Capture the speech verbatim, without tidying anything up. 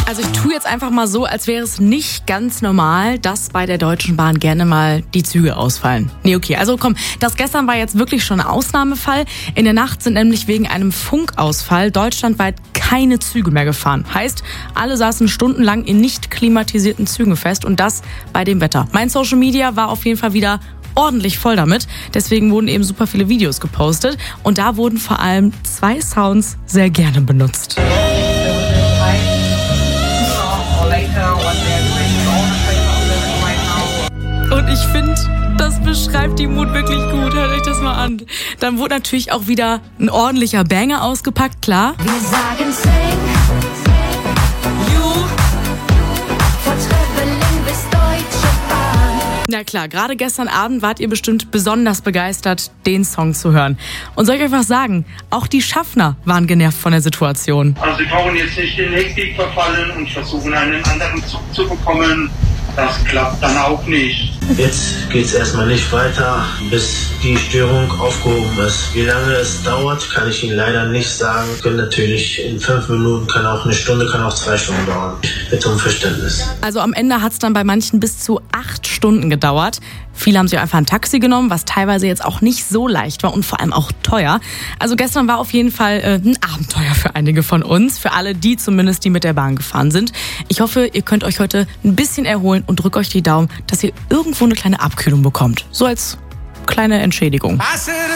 Also ich tue jetzt einfach mal so, als wäre es nicht ganz normal, dass bei der Deutschen Bahn gerne mal die Züge ausfallen. Nee, okay, also komm, das gestern war jetzt wirklich schon ein Ausnahmefall. In der Nacht sind nämlich wegen einem Funkausfall deutschlandweit keine Züge mehr gefahren. Heißt, alle saßen stundenlang in nicht klimatisierten Zügen fest und das bei dem Wetter. Mein Social Media war auf jeden Fall wieder ordentlich voll damit. Deswegen wurden eben super viele Videos gepostet und da wurden vor allem zwei Sounds sehr gerne benutzt. Und ich finde, das beschreibt die Mut wirklich gut. Hört euch das mal an. Dann wurde natürlich auch wieder ein ordentlicher Banger ausgepackt, klar. Wir sagen Sing, You, von Treveling bis Deutsche Bahn. Na klar, gerade gestern Abend wart ihr bestimmt besonders begeistert, den Song zu hören. Und soll ich euch was sagen? Auch die Schaffner waren genervt von der Situation. Also sie brauchen jetzt nicht in Hektik verfallen und versuchen, einen anderen Zug zu bekommen. Das klappt dann auch nicht. Jetzt geht's erstmal nicht weiter, bis die Störung aufgehoben ist. Wie lange es dauert, kann ich Ihnen leider nicht sagen. Können natürlich in fünf Minuten, kann auch eine Stunde, kann auch zwei Stunden dauern. Bitte um Verständnis. Also am Ende hat es dann bei manchen bis zu acht Stunden gedauert. Viele haben sich einfach ein Taxi genommen, was teilweise jetzt auch nicht so leicht war und vor allem auch teuer. Also gestern war auf jeden Fall äh, ein Abenteuer für einige von uns, für alle die zumindest, die mit der Bahn gefahren sind. Ich hoffe, ihr könnt euch heute ein bisschen erholen und drückt euch die Daumen, dass ihr irgendwo eine kleine Abkühlung bekommt. So als kleine Entschädigung.